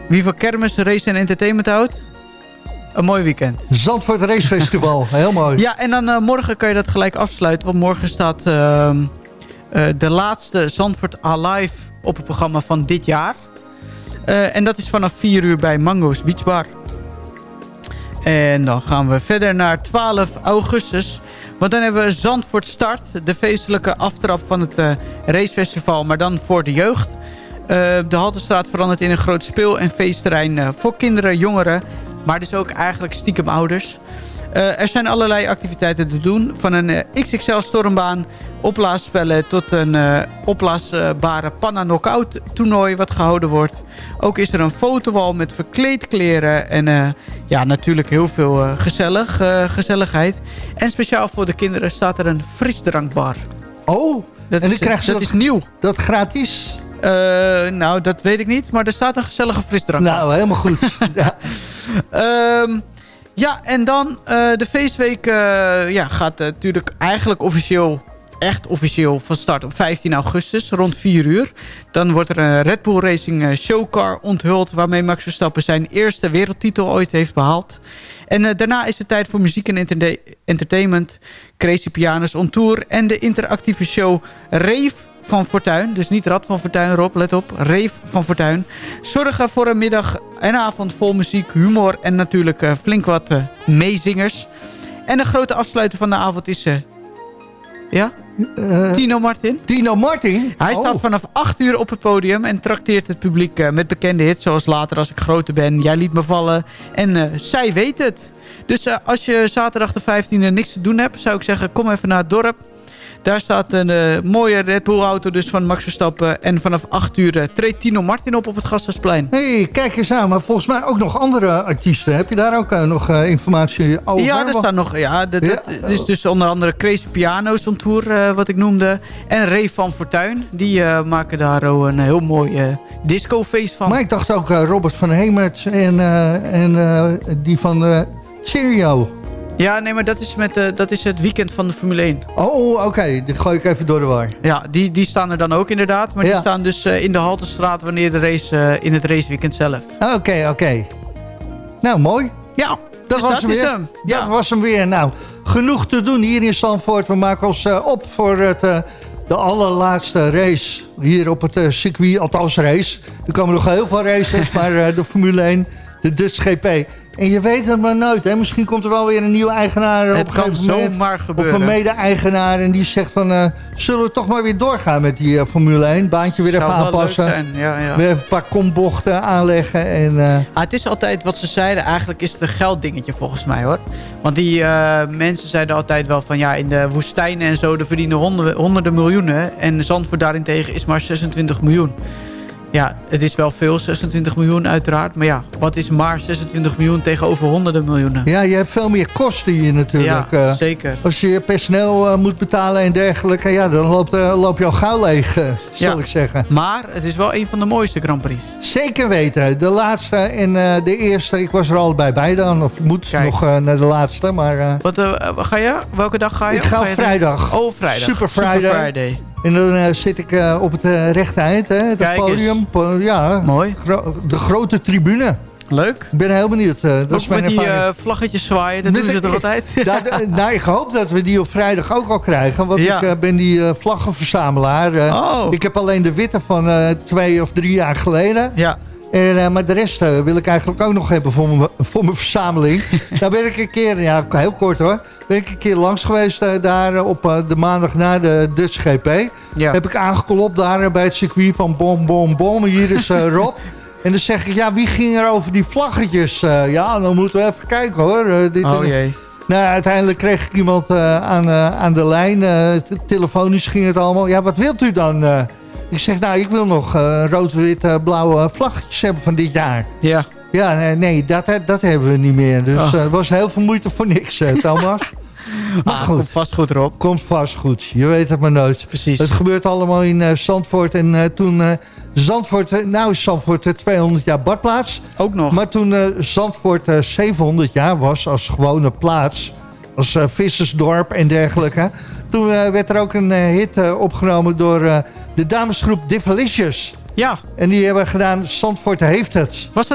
Wie van kermis, race en entertainment houdt, een mooi weekend. Zandvoort Race Festival, heel mooi. Ja, en dan morgen kan je dat gelijk afsluiten. Want morgen staat de laatste Zandvoort Alive op het programma van dit jaar. En dat is vanaf 4 uur bij Mango's Beach Bar. En dan gaan we verder naar 12 augustus. Want dan hebben we Zandvoort Start. De feestelijke aftrap van het racefestival. Maar dan voor de jeugd. De Haltestraat verandert in een groot speel- en feestterrein voor kinderen, jongeren. Maar dus ook eigenlijk stiekem ouders. Er zijn allerlei activiteiten te doen. Van een XXL stormbaan, opblaasspellen tot een opblaasbare panna knockout toernooi wat gehouden wordt. Ook is er een fotowal met verkleedkleren en natuurlijk heel veel gezelligheid. En speciaal voor de kinderen staat er een frisdrankbar. Oh, dat is nieuw. Dat gratis? Nou, dat weet ik niet. Maar er staat een gezellige frisdrankbar. Nou, helemaal goed. Ja. Ja, en dan de feestweek gaat natuurlijk eigenlijk echt officieel van start op 15 augustus rond 4 uur. Dan wordt er een Red Bull Racing Showcar onthuld waarmee Max Verstappen zijn eerste wereldtitel ooit heeft behaald. En daarna is het tijd voor muziek en entertainment, Crazy Pianos on Tour en de interactieve show Rave van Fortuin. Dus niet Rad van Fortuin, Rob, let op. Rave van Fortuin. Zorgen voor een middag en avond vol muziek, humor en natuurlijk flink wat meezingers. En een grote afsluiter van de avond is... Tino Martin. Tino Martin? Hij staat vanaf 8 uur op het podium en trakteert het publiek met bekende hits zoals Later als ik groter ben, Jij liet me vallen en Zij weet het. Dus als je zaterdag de 15e niks te doen hebt, zou ik zeggen, kom even naar het dorp. Daar staat een mooie Red Bull auto dus van Max Verstappen. En vanaf 8 uur treedt Tino Martin op het Gasthuisplein. Hey, kijk eens aan. Maar volgens mij ook nog andere artiesten. Heb je daar ook nog informatie over? Ja, er staan nog. Dat is dus onder andere Crazy Pianos on Tour, wat ik noemde. En Ray van Fortuin. Die maken daar een heel mooi discofeest van. Maar ik dacht ook Robert van Hemert en die van Serio. Ja, nee, maar dat is het weekend van de Formule 1. Oh, oké. Die gooi ik even door de war. Ja, die staan er dan ook inderdaad. Maar die staan dus in de Haltestraat wanneer de race in het raceweekend zelf. Oké. Nou, mooi. Ja, dat was hem weer. Ja. Dat was hem weer. Nou, genoeg te doen hier in Zandvoort. We maken ons op voor de allerlaatste race hier op het circuit. Althans race. Er komen nog heel veel races, maar de Formule 1, de Dutch GP... En je weet het maar nooit. Hè? Misschien komt er wel weer een nieuwe eigenaar. Het kan zomaar gebeuren. Of een mede-eigenaar. En die zegt van... zullen we toch maar weer doorgaan met die Formule 1? Baantje weer even aanpassen. Leuk zijn. Ja. Weer even een paar kombochten aanleggen. En, het is altijd wat ze zeiden. Eigenlijk is het een gelddingetje volgens mij hoor. Want die mensen zeiden altijd wel van... Ja, in de woestijnen en zo... Er verdienen honderden miljoenen. En Zandvoort daarentegen is maar 26 miljoen. Ja, het is wel veel, 26 miljoen uiteraard. Maar ja, wat is maar 26 miljoen tegenover honderden miljoenen? Ja, je hebt veel meer kosten hier natuurlijk. Ja, zeker. Als je personeel moet betalen en dergelijke... Ja, dan loop je al gauw leeg, zal ik zeggen. Maar het is wel een van de mooiste Grand Prix. Zeker weten. De laatste en de eerste. Ik was er allebei bij dan. Of moet nog naar de laatste. Maar, wat ga je? Welke dag ga je? Ik ga op vrijdag. Oh, vrijdag. Super Friday. En dan zit ik op het rechte eind, het podium. Ja, mooi. De grote tribune. Leuk. Ik ben heel benieuwd. Dat is met die vlaggetjes zwaaien, dat doen ze toch altijd? Nou, ik hoop dat we die op vrijdag ook al krijgen. Want ik ben die vlaggenverzamelaar. Ik heb alleen de witte van 2 of 3 jaar geleden. Ja. Maar de rest wil ik eigenlijk ook nog hebben voor mijn verzameling. Daar ben ik een keer, heel kort hoor, ben ik een keer langs geweest daar op de maandag na de Dutch GP. Ja. Heb ik aangeklopt daar bij het circuit van bom, hier is Rob. En dan zeg ik, wie ging er over die vlaggetjes? Dan moeten we even kijken hoor. Jee. Nou, uiteindelijk kreeg ik iemand aan de lijn. Telefonisch ging het allemaal. Ja, wat wilt u dan? Ik zeg, ik wil nog rood-wit-blauwe vlaggetjes hebben van dit jaar. Ja. Ja, nee, dat hebben we niet meer. Dus het was heel veel moeite voor niks, Thomas. Maar goed. Komt vast goed, Rob. Komt vast goed. Je weet het maar nooit. Precies. Het gebeurt allemaal in Zandvoort. En toen Zandvoort... is Zandvoort 200 jaar badplaats. Ook nog. Maar toen Zandvoort 700 jaar was als gewone plaats... als vissersdorp en dergelijke... toen werd er ook een hit opgenomen door... de damesgroep Divalicious. Ja. En die hebben gedaan, Zandvoort heeft het. Was